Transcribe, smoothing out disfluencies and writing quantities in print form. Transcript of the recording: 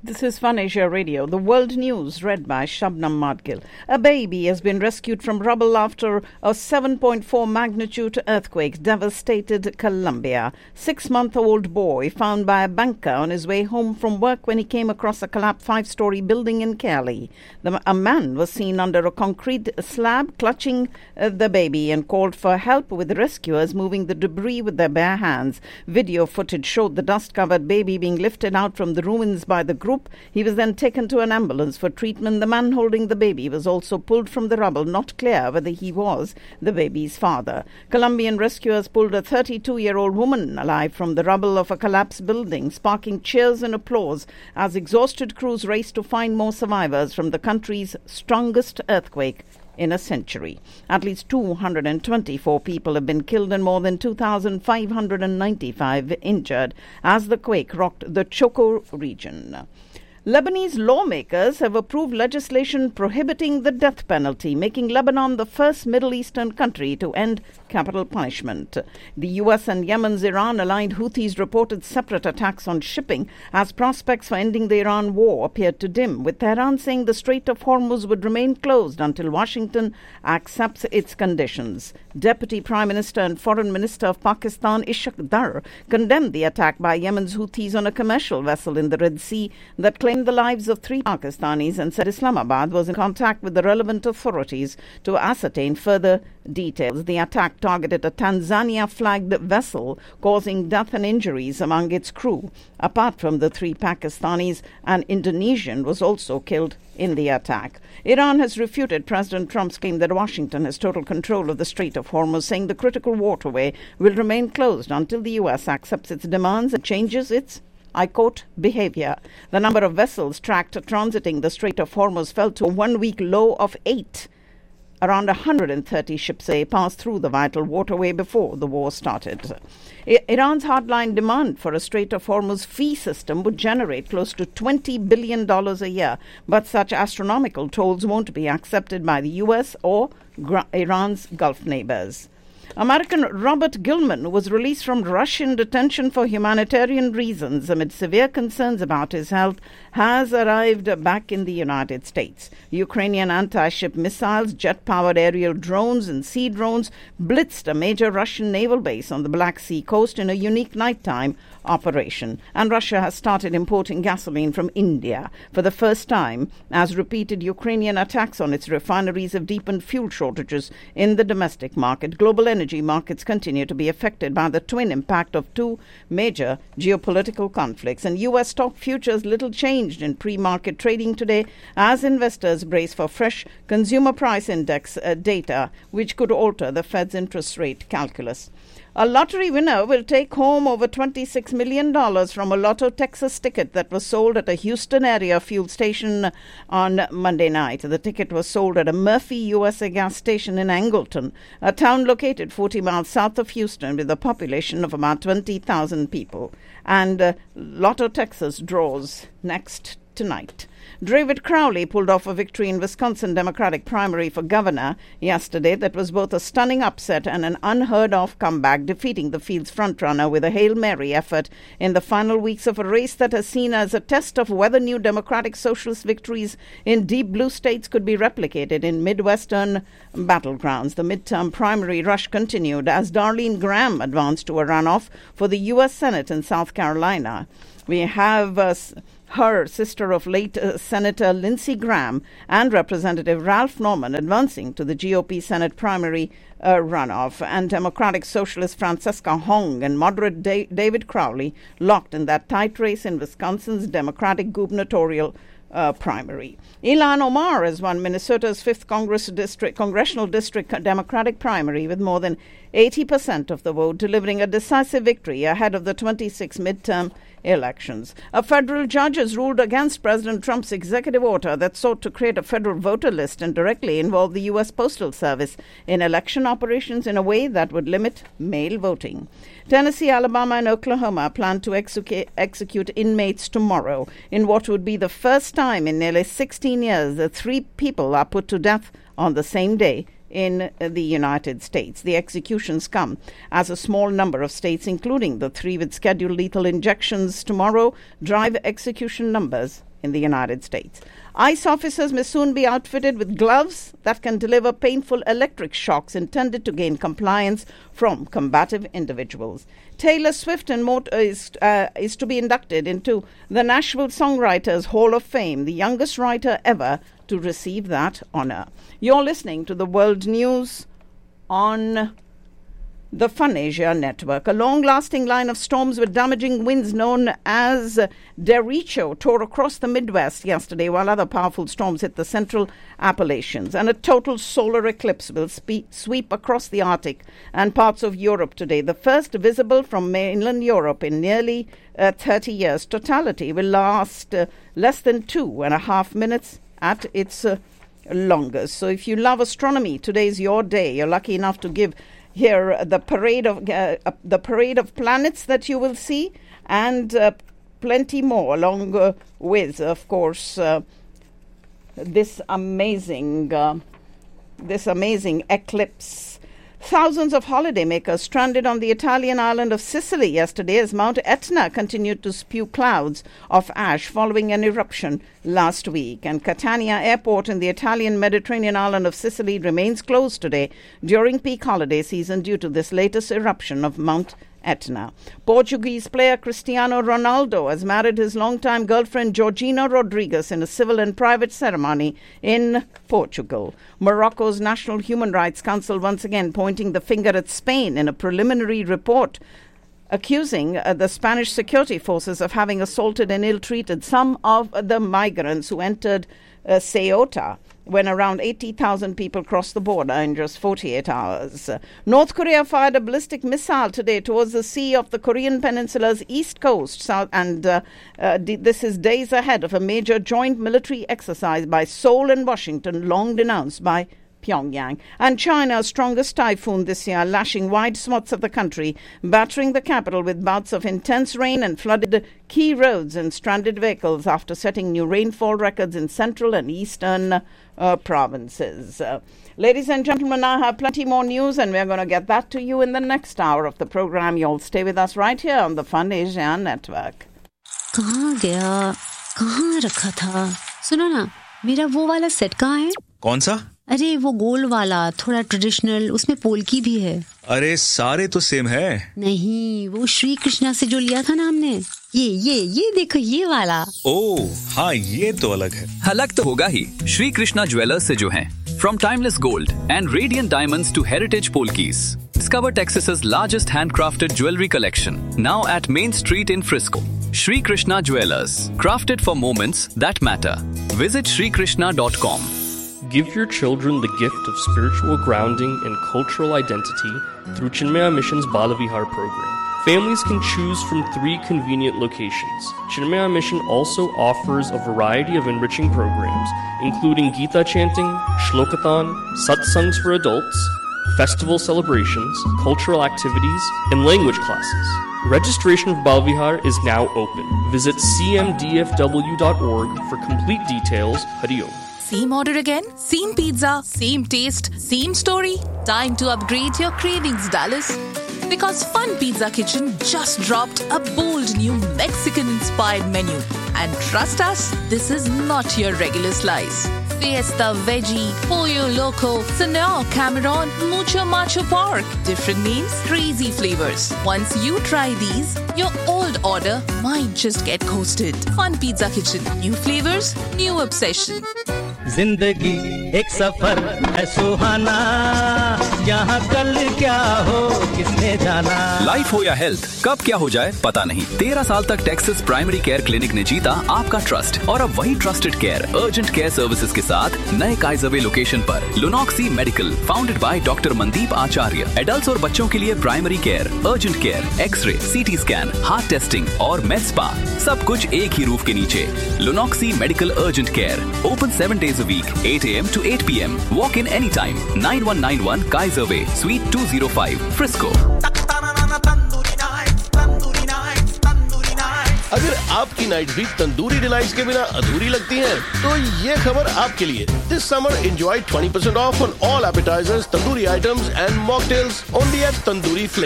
This is Fun Asia Radio. The world news read by Shabnam Madgil. A baby has been rescued from rubble after a 7.4 magnitude earthquake devastated Colombia. 6-month-old boy found by a banker on his way home from work when he came across a collapsed 5-story building in Cali. A man was seen under a concrete slab clutching the baby and called for help, with rescuers moving the debris with their bare hands. Video footage showed the dust-covered baby being lifted out from the ruins by the group. He was then taken to an ambulance for treatment. The man holding the baby was also pulled from the rubble, not clear whether he was the baby's father. Colombian rescuers pulled a 32-year-old woman alive from the rubble of a collapsed building, sparking cheers and applause as exhausted crews raced to find more survivors from the country's strongest earthquake in a century. At least 224 people have been killed and more than 2,595 injured as the quake rocked the Choco region. Lebanese lawmakers have approved legislation prohibiting the death penalty, making Lebanon the first Middle Eastern country to end capital punishment. The U.S. and Yemen's Iran-aligned Houthis reported separate attacks on shipping as prospects for ending the Iran war appeared to dim, with Tehran saying the Strait of Hormuz would remain closed until Washington accepts its conditions. Deputy Prime Minister and Foreign Minister of Pakistan Ishaq Dar condemned the attack by Yemen's Houthis on a commercial vessel in the Red Sea that claimed the lives of 3 Pakistanis, and said Islamabad was in contact with the relevant authorities to ascertain further details. The attack targeted a Tanzania-flagged vessel, causing death and injuries among its crew. Apart from the 3 Pakistanis, an Indonesian was also killed in the attack. Iran has refuted President Trump's claim that Washington has total control of the Strait of Hormuz, saying the critical waterway will remain closed until the U.S. accepts its demands and changes its, I quote, behavior. The number of vessels tracked transiting the Strait of Hormuz fell to a 1-week low of 8. Around 130 ships a day passed through the vital waterway before the war started. Iran's hardline demand for a Strait of Hormuz fee system would generate close to $20 billion a year, but such astronomical tolls won't be accepted by the U.S. or Iran's Gulf neighbors. American Robert Gilman was released from Russian detention for humanitarian reasons amid severe concerns about his health, has arrived back in the United States. Ukrainian anti-ship missiles, jet-powered aerial drones and sea drones blitzed a major Russian naval base on the Black Sea coast in a unique nighttime operation. And Russia has started importing gasoline from India for the first time, as repeated Ukrainian attacks on its refineries have deepened fuel shortages in the domestic market. Global energy markets continue to be affected by the twin impact of 2 major geopolitical conflicts, and U.S. stock futures little changed in pre-market trading today as investors brace for fresh consumer price index data, which could alter the Fed's interest rate calculus. A lottery winner will take home over $26 million from a Lotto Texas ticket that was sold at a Houston area fuel station on Monday night. The ticket was sold at a Murphy USA gas station in Angleton, a town located 40 miles south of Houston with a population of about 20,000 people. And Lotto Texas draws next tonight. David Crowley pulled off a victory in Wisconsin Democratic primary for governor yesterday that was both a stunning upset and an unheard-of comeback, defeating the field's frontrunner with a Hail Mary effort in the final weeks of a race that has seen as a test of whether new Democratic Socialist victories in deep blue states could be replicated in Midwestern battlegrounds. The midterm primary rush continued as Darlene Graham advanced to a runoff for the U.S. Senate in South Carolina. We have her sister of late Senator Lindsey Graham and Representative Ralph Norman advancing to the GOP Senate primary runoff, and Democratic Socialist Francesca Hong and moderate David Crowley locked in that tight race in Wisconsin's Democratic gubernatorial primary. Ilhan Omar has won Minnesota's 5th congressional district Democratic primary with more than 80% of the vote, delivering a decisive victory ahead of the 26 midterm elections. A federal judge has ruled against President Trump's executive order that sought to create a federal voter list and directly involve the U.S. Postal Service in election operations in a way that would limit mail voting. Tennessee, Alabama, and Oklahoma plan to execute inmates tomorrow in what would be the first time in nearly 16 years that 3 people are put to death on the same day in the United States. The executions come as a small number of states, including the 3 with scheduled lethal injections tomorrow, drive execution numbers in the United States. ICE officers may soon be outfitted with gloves that can deliver painful electric shocks intended to gain compliance from combative individuals. Taylor Swift is to be inducted into the Nashville Songwriters Hall of Fame, the youngest writer ever to receive that honor. You're listening to the World News on the Fun Asia Network. A long-lasting line of storms with damaging winds known as derecho tore across the Midwest yesterday, while other powerful storms hit the central Appalachians. And a total solar eclipse will sweep across the Arctic and parts of Europe today, the first visible from mainland Europe in nearly 30 years. Totality will last less than 2.5 minutes at its longest. So if you love astronomy, today's your day. You're lucky enough to give here the parade of planets that you will see, and plenty more, along with, of course, this amazing eclipse. Thousands of holidaymakers stranded on the Italian island of Sicily yesterday as Mount Etna continued to spew clouds of ash following an eruption last week. And Catania Airport in the Italian Mediterranean island of Sicily remains closed today during peak holiday season due to this latest eruption of Mount Etna. Portuguese player Cristiano Ronaldo has married his longtime girlfriend Georgina Rodrigues in a civil and private ceremony in Portugal. Morocco's National Human Rights Council once again pointing the finger at Spain in a preliminary report, accusing the Spanish security forces of having assaulted and ill-treated some of the migrants who entered Ceuta when around 80,000 people crossed the border in just 48 hours. North Korea fired a ballistic missile today towards the sea of the Korean Peninsula's east coast, this is days ahead of a major joint military exercise by Seoul and Washington, long denounced by Pyongyang. And China's strongest typhoon this year, lashing wide swaths of the country, battering the capital with bouts of intense rain and flooded key roads and stranded vehicles after setting new rainfall records in central and eastern provinces. Ladies and gentlemen, I have plenty more news, and we're going to get that to you in the next hour of the program. You'll stay with us right here on the Fun Asia Network. कहाँ गया? कहाँ रखा था? सुनो ना, मेरा वो वाला सेट कहाँ है? कौन सा? अरे वो गोल वाला, थोड़ा ट्रेडिशनल, उसमें पोल्की भी है। अरे सारे तो सेम है। नहीं, वो श्री कृष्णा से जो लिया था ना हमने, ये देखो ये वाला। ओह हाँ, ये तो अलग है। अलग तो होगा ही, श्री कृष्णा ज्वेलर्स से जो हैं। From timeless gold and radiant diamonds to heritage polkis, discover Texas's largest handcrafted jewelry collection, now at Main Street in Frisco. Shri Krishna Jewelers, crafted for moments that matter. Visit shrikrishna.com. Give your children the gift of spiritual grounding and cultural identity through Chinmaya Mission's Balavihar program. Families can choose from 3 convenient locations. Chinmaya Mission also offers a variety of enriching programs, including Gita chanting, Shlokathon, satsangs for adults, festival celebrations, cultural activities, and language classes. Registration of Balavihar is now open. Visit cmdfw.org for complete details. Hari Om. Same order again? Same pizza? Same taste? Same story? Time to upgrade your cravings, Dallas. Because Fun Pizza Kitchen just dropped a bold new Mexican-inspired menu. And trust us, this is not your regular slice. Fiesta Veggie, Pollo Loco, Senor Cameron, Mucho Macho Pork. Different names, crazy flavors. Once you try these, your old order might just get coasted. Fun Pizza Kitchen. New flavors, new obsession. जिंदगी एक सफर है सुहाना, यहाँ कल क्या हो किसने जाना। Life हो या हेल्थ, कब क्या हो जाए पता नहीं। 13 साल तक टेक्सास प्राइमरी केयर क्लिनिक ने जीता आपका ट्रस्ट, और अब वही trusted care urgent care services के साथ नए काइजरवे लोकेशन पर। लुनॉक्सी medical, founded by doctor Mandeep Acharya. Adults और बच्चों के लिए primary care, urgent care, x ray, CT scan, heart testing और med spa, सब कुछ एक ही रूफ के नीचे। लुनॉक्सी medical urgent care, open 7 days a week, 8 a.m. to 8 p.m. Walk in anytime. 9191 Kaiser Way, Suite 205, Frisco. अगर आपकी नाइट भी तंदूरी डिलाइट्स के बिना अधूरी लगती हैं? तो ये खबर आपके लिए। This summer enjoy 20% off on all appetizers, tandoori items and mocktails only at Tandoori Flame.